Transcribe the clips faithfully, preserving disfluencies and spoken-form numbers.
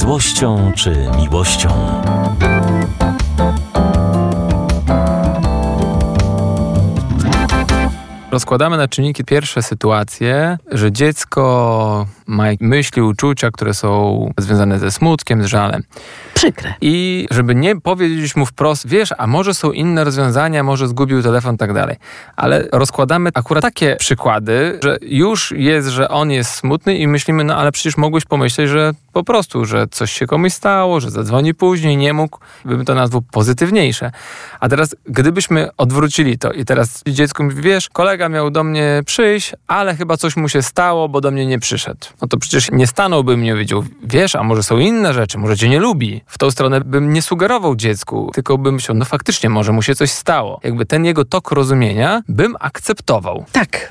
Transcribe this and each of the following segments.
złością czy miłością. Rozkładamy na czynniki pierwsze sytuacje, że dziecko ma myśli, uczucia, które są związane ze smutkiem, z żalem. Przykre. I żeby nie powiedzieć mu wprost, wiesz, a może są inne rozwiązania, może zgubił telefon i tak dalej. Ale rozkładamy akurat takie przykłady, że już jest, że on jest smutny i myślimy, no ale przecież mogłeś pomyśleć, że po prostu, że coś się komuś stało, że zadzwoni później, nie mógł, bym to nazwał pozytywniejsze. A teraz, gdybyśmy odwrócili to i teraz dziecko mówi, wiesz, kolega miał do mnie przyjść, ale chyba coś mu się stało, bo do mnie nie przyszedł. No to przecież nie stanąłbym, nie wiedział, wiesz, a może są inne rzeczy, może cię nie lubi. W tą stronę bym nie sugerował dziecku, tylko bym myślał, no faktycznie, może mu się coś stało. Jakby ten jego tok rozumienia bym akceptował. Tak,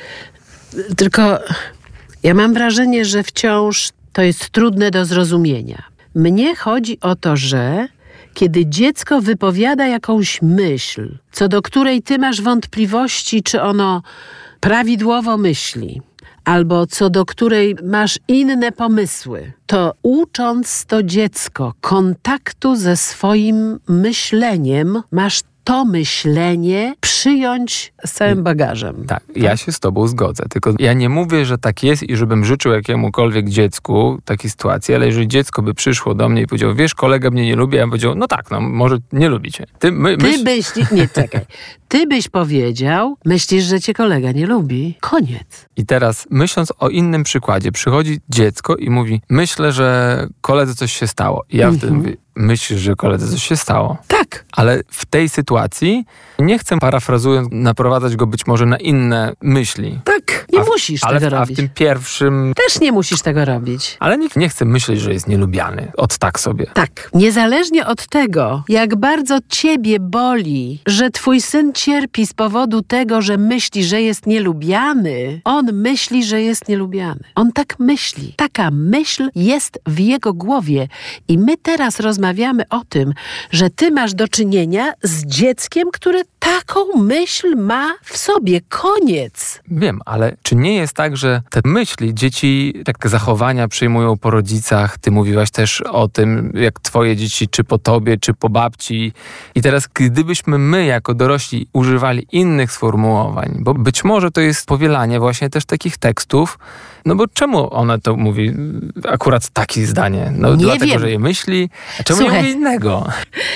tylko ja mam wrażenie, że wciąż to jest trudne do zrozumienia. Mnie chodzi o to, że kiedy dziecko wypowiada jakąś myśl, co do której ty masz wątpliwości, czy ono prawidłowo myśli, albo co do której masz inne pomysły, to ucząc to dziecko kontaktu ze swoim myśleniem, masz to myślenie przyjąć z całym bagażem. Tak, tak, ja się z tobą zgodzę. Tylko ja nie mówię, że tak jest i żebym życzył jakiemukolwiek dziecku takiej sytuacji, ale jeżeli dziecko by przyszło do mnie i powiedział, wiesz, kolega mnie nie lubi, ja bym powiedział, no tak, no może nie lubi cię. Ty, my, Ty myśl... byś... Nie, czekaj. Ty byś powiedział, myślisz, że cię kolega nie lubi. Koniec. I teraz, myśląc o innym przykładzie, przychodzi dziecko i mówi, myślę, że koledze coś się stało. I ja mm-hmm. wtedy mówię, myślisz, że koledze coś się stało? Tak. Ale w tej sytuacji nie chcę, parafrazując, naprowadzać go być może na inne myśli. Tak, nie a w, musisz ale, tego a robić. A w tym pierwszym... Też nie musisz tego robić. Ale nikt nie chce myśleć, że jest nielubiany. Od tak sobie. Tak. Niezależnie od tego, jak bardzo ciebie boli, że twój syn cierpi z powodu tego, że myśli, że jest nielubiany, on myśli, że jest nielubiany. On tak myśli. Taka myśl jest w jego głowie. I my teraz rozmawiamy o tym, że ty masz do czynienia z dzieckiem, które taką myśl ma w sobie. Koniec. Wiem, ale czy nie jest tak, że te myśli dzieci, tak zachowania przyjmują po rodzicach? Ty mówiłaś też o tym, jak twoje dzieci, czy po tobie, czy po babci. I teraz, gdybyśmy my jako dorośli używali innych sformułowań, bo być może to jest powielanie właśnie też takich tekstów, no bo czemu ona to mówi akurat takie zdanie? No nie dlatego, wiem. że je myśli, a czemu Słuchaj, nie mówi innego?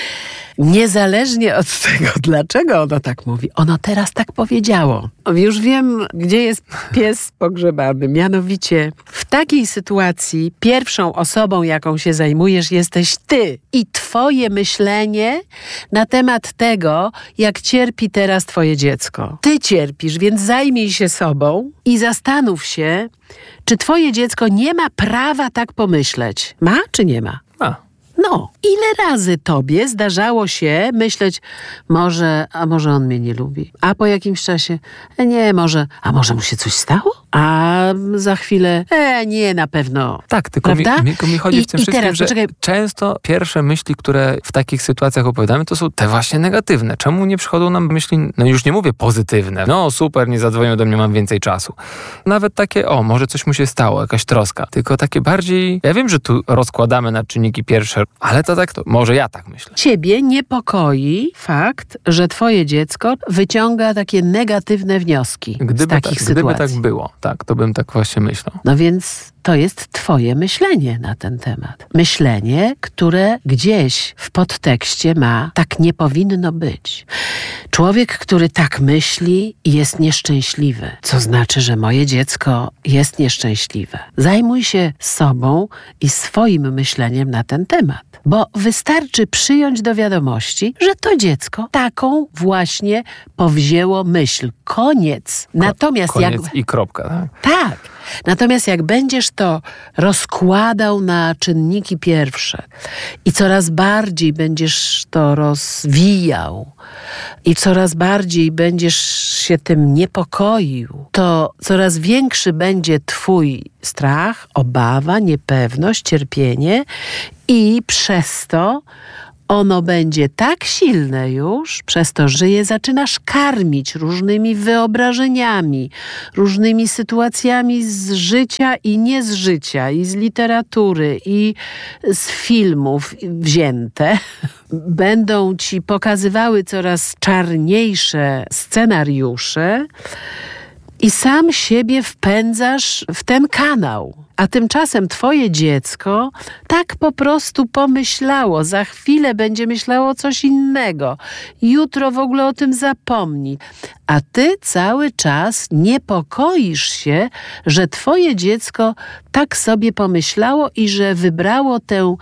Niezależnie od tego, dlaczego ono tak mówi, ono teraz tak powiedziało. Już wiem, gdzie jest pies pogrzebany. Mianowicie w takiej sytuacji pierwszą osobą, jaką się zajmujesz, jesteś ty. I twoje myślenie na temat tego, jak cierpi teraz twoje dziecko. Ty cierpisz, więc zajmij się sobą i zastanów się, czy twoje dziecko nie ma prawa tak pomyśleć. Ma czy nie ma? Ma. No, ile razy tobie zdarzało się myśleć, może, a może on mnie nie lubi, a po jakimś czasie, e, nie, może, a może mu się coś stało? A za chwilę, e, nie, na pewno. Tak, tylko mi, mi, mi chodzi I, w tym i wszystkim, teraz, że poczekaj. często pierwsze myśli, które w takich sytuacjach opowiadamy, to są te właśnie negatywne. Czemu nie przychodzą nam myśli, no już nie mówię pozytywne, no super, nie zadzwonią do mnie, mam więcej czasu. Nawet takie, o, może coś mu się stało, jakaś troska. Tylko takie bardziej, ja wiem, że tu rozkładamy na czynniki pierwsze, ale to tak, to może ja tak myślę. Ciebie niepokoi fakt, że twoje dziecko wyciąga takie negatywne wnioski Gdyby z takich tak, sytuacji. Gdyby tak było, tak, to bym tak właśnie myślał. No więc to jest twoje myślenie na ten temat. Myślenie, które gdzieś w podtekście ma, tak nie powinno być. Człowiek, który tak myśli, jest nieszczęśliwy. Co znaczy, że moje dziecko jest nieszczęśliwe. Zajmuj się sobą i swoim myśleniem na ten temat. Bo wystarczy przyjąć do wiadomości, że to dziecko taką właśnie powzięło myśl. Koniec. Natomiast Koniec jak... i kropka, tak? Tak. Natomiast jak będziesz to rozkładał na czynniki pierwsze i coraz bardziej będziesz to rozwijał i coraz bardziej będziesz się tym niepokoił, to coraz większy będzie twój strach, obawa, niepewność, cierpienie i przez to ono będzie tak silne już, przez to, że je zaczynasz karmić różnymi wyobrażeniami, różnymi sytuacjami z życia i nie z życia, i z literatury, i z filmów wzięte, będą ci pokazywały coraz czarniejsze scenariusze i sam siebie wpędzasz w ten kanał. A tymczasem twoje dziecko tak po prostu pomyślało, za chwilę będzie myślało coś innego, jutro w ogóle o tym zapomni. A ty cały czas niepokoisz się, że twoje dziecko tak sobie pomyślało i że wybrało tę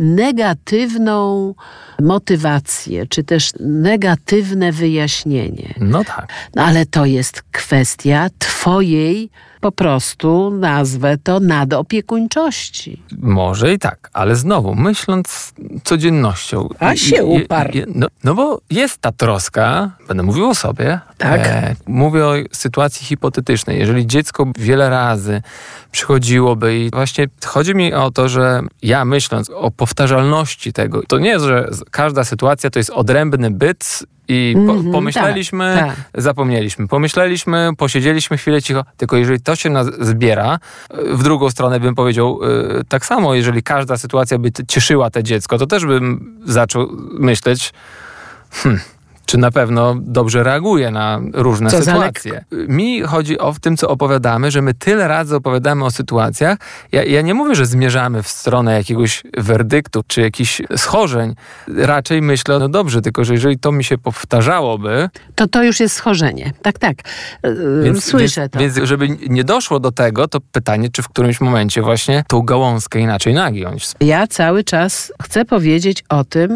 negatywną motywację, czy też negatywne wyjaśnienie. No tak. No ale to jest kwestia twojej, po prostu nazwę to nadopiekuńczości. Może i tak, ale znowu, myśląc codziennością. A się uparł. Je, no, no bo jest ta troska, będę mówił o sobie. Tak. E, mówię o sytuacji hipotetycznej. Jeżeli dziecko wiele razy przychodziłoby i właśnie chodzi mi o to, że ja myśląc o powtarzalności tego, to nie jest, że każda sytuacja to jest odrębny byt i po, mm-hmm, pomyśleliśmy, tak, tak. zapomnieliśmy. Pomyśleliśmy, posiedzieliśmy chwilę cicho. Tylko jeżeli to się nas zbiera, w drugą stronę bym powiedział yy, tak samo, jeżeli każda sytuacja by cieszyła te dziecko, to też bym zaczął myśleć, hmm, czy na pewno dobrze reaguje na różne co sytuacje. Mi chodzi o w tym, co opowiadamy, że my tyle razy opowiadamy o sytuacjach. Ja, ja nie mówię, że zmierzamy w stronę jakiegoś werdyktu, czy jakichś schorzeń. Raczej myślę, no dobrze, tylko że jeżeli to mi się powtarzałoby... To to już jest schorzenie. Tak, tak. Yy, więc, Słyszę więc, to. Więc żeby nie doszło do tego, to pytanie, czy w którymś momencie właśnie tą gałązkę inaczej nagiąć. Ja cały czas chcę powiedzieć o tym,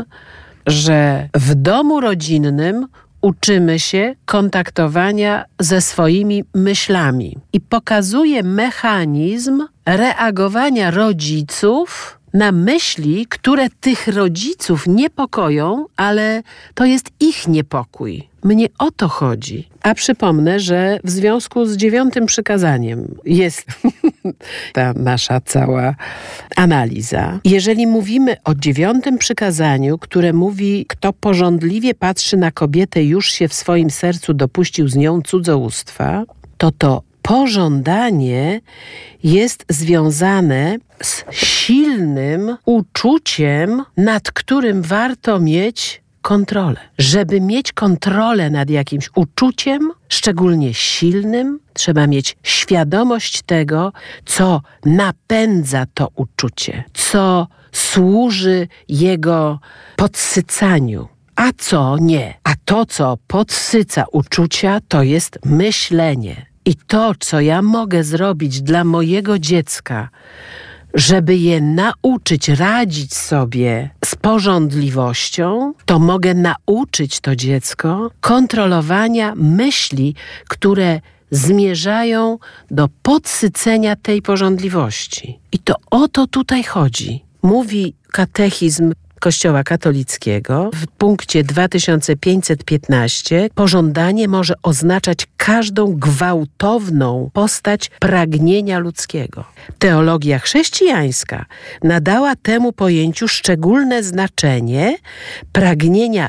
że w domu rodzinnym uczymy się kontaktowania ze swoimi myślami i pokazuje mechanizm reagowania rodziców na myśli, które tych rodziców niepokoją, ale to jest ich niepokój. Mnie o to chodzi. A przypomnę, że w związku z dziewiątym przykazaniem jest ta nasza cała analiza. Jeżeli mówimy o dziewiątym przykazaniu, które mówi, kto pożądliwie patrzy na kobietę, już się w swoim sercu dopuścił z nią cudzołóstwa, to to pożądanie jest związane z silnym uczuciem, nad którym warto mieć kontrolę. Żeby mieć kontrolę nad jakimś uczuciem, szczególnie silnym, trzeba mieć świadomość tego, co napędza to uczucie, co służy jego podsycaniu, a co nie. A to, co podsyca uczucia, to jest myślenie. I to, co ja mogę zrobić dla mojego dziecka, żeby je nauczyć radzić sobie z pożądliwością, to mogę nauczyć to dziecko kontrolowania myśli, które zmierzają do podsycenia tej pożądliwości. I to o to tutaj chodzi. Mówi katechizm Kościoła katolickiego w punkcie dwa tysiące pięćset piętnaście pożądanie może oznaczać każdą gwałtowną postać pragnienia ludzkiego. Teologia chrześcijańska nadała temu pojęciu szczególne znaczenie pragnienia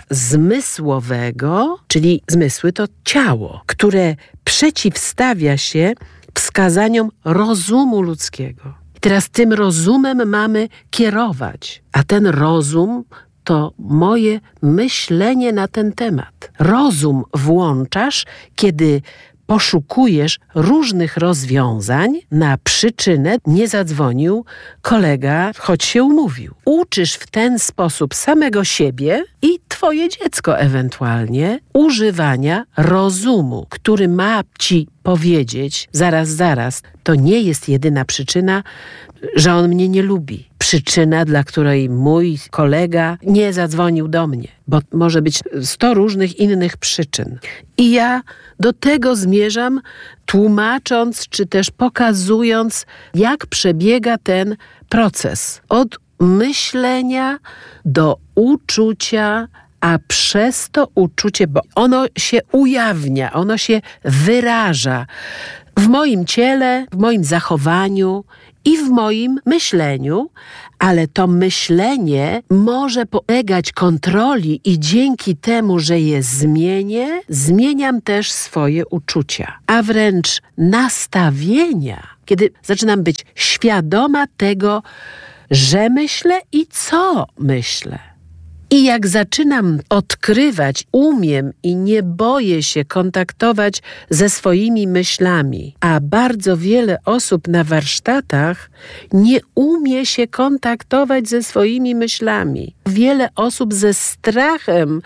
zmysłowego, czyli zmysły to ciało, które przeciwstawia się wskazaniom rozumu ludzkiego. Teraz tym rozumem mamy kierować, a ten rozum to moje myślenie na ten temat. Rozum włączasz, kiedy poszukujesz różnych rozwiązań. Na przyczynę nie zadzwonił kolega, choć się umówił. Uczysz w ten sposób samego siebie i twoje dziecko ewentualnie używania rozumu, który ma ci powiedzieć, zaraz, zaraz, to nie jest jedyna przyczyna, że on mnie nie lubi. Przyczyna, dla której mój kolega nie zadzwonił do mnie, bo może być sto różnych innych przyczyn. I ja do tego zmierzam, tłumacząc, czy też pokazując, jak przebiega ten proces. Od myślenia do uczucia, a przez to uczucie, bo ono się ujawnia, ono się wyraża w moim ciele, w moim zachowaniu i w moim myśleniu, ale to myślenie może polegać kontroli i dzięki temu, że je zmienię, zmieniam też swoje uczucia, a wręcz nastawienia, kiedy zaczynam być świadoma tego, że myślę i co myślę. I jak zaczynam odkrywać, umiem i nie boję się kontaktować ze swoimi myślami, a bardzo wiele osób na warsztatach nie umie się kontaktować ze swoimi myślami. Wiele osób ze strachem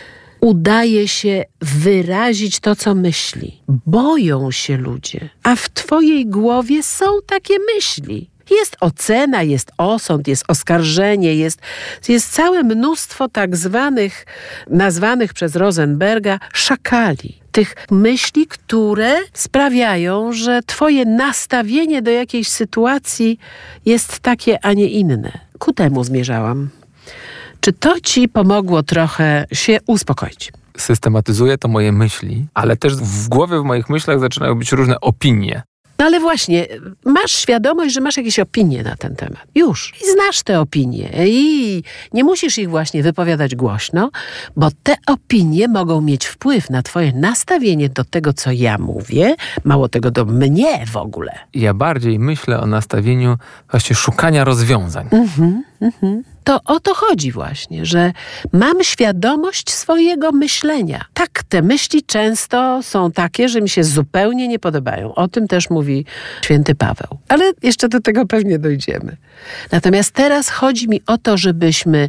udaje się wyrazić to, co myśli. Boją się ludzie, a w twojej głowie są takie myśli. Jest ocena, jest osąd, jest oskarżenie, jest, jest całe mnóstwo tak zwanych, nazwanych przez Rosenberga szakali. Tych myśli, które sprawiają, że twoje nastawienie do jakiejś sytuacji jest takie, a nie inne. Ku temu zmierzałam. Czy to ci pomogło trochę się uspokoić? Systematyzuję to moje myśli, ale też w głowie, w moich myślach zaczynają być różne opinie. No ale właśnie, masz świadomość, że masz jakieś opinie na ten temat. Już. I znasz te opinie. I nie musisz ich właśnie wypowiadać głośno, bo te opinie mogą mieć wpływ na twoje nastawienie do tego, co ja mówię. Mało tego, do mnie w ogóle. Ja bardziej myślę o nastawieniu właśnie szukania rozwiązań. Mhm, mhm. To o to chodzi właśnie, że mam świadomość swojego myślenia. Tak, te myśli często są takie, że mi się zupełnie nie podobają. O tym też mówi święty Paweł. Ale jeszcze do tego pewnie dojdziemy. Natomiast teraz chodzi mi o to, żebyśmy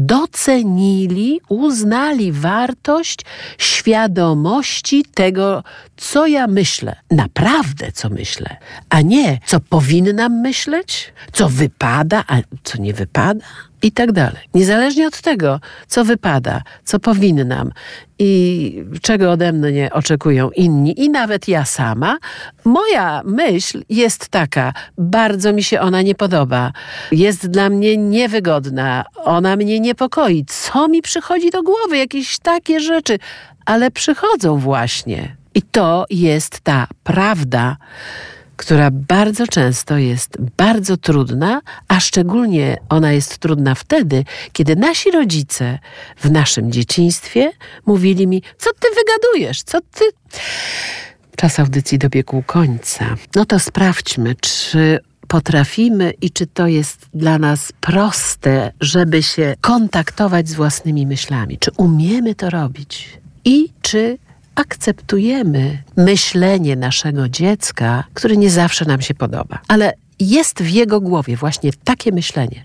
docenili, uznali wartość świadomości tego, co ja myślę. Naprawdę, co myślę. A nie, co powinnam myśleć, co wypada, a co nie wypada. I tak dalej. Niezależnie od tego, co wypada, co powinnam i czego ode mnie oczekują inni i nawet ja sama, moja myśl jest taka, bardzo mi się ona nie podoba, jest dla mnie niewygodna, ona mnie niepokoi. Co mi przychodzi do głowy? Jakieś takie rzeczy, ale przychodzą właśnie. I to jest ta prawda, która bardzo często jest bardzo trudna, a szczególnie ona jest trudna wtedy, kiedy nasi rodzice w naszym dzieciństwie mówili mi, co ty wygadujesz, co ty... Czas audycji dobiegł końca. No to sprawdźmy, czy potrafimy i czy to jest dla nas proste, żeby się kontaktować z własnymi myślami. Czy umiemy to robić? I czy akceptujemy myślenie naszego dziecka, które nie zawsze nam się podoba, ale jest w jego głowie właśnie takie myślenie.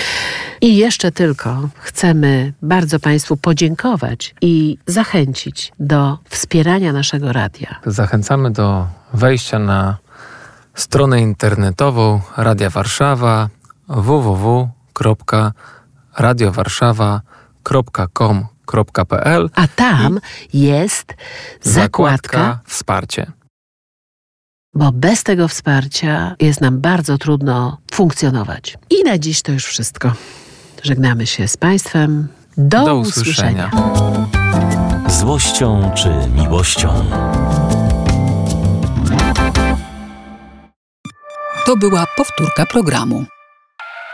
I jeszcze tylko chcemy bardzo Państwu podziękować i zachęcić do wspierania naszego radia. Zachęcamy do wejścia na stronę internetową Radia Warszawa w w w kropka radio warszawa kropka com kropka p l, a tam jest zakładka, zakładka wsparcie. Bo bez tego wsparcia jest nam bardzo trudno funkcjonować. I na dziś to już wszystko. Żegnamy się z Państwem. Do, Do usłyszenia. usłyszenia. Złością czy miłością? To była powtórka programu.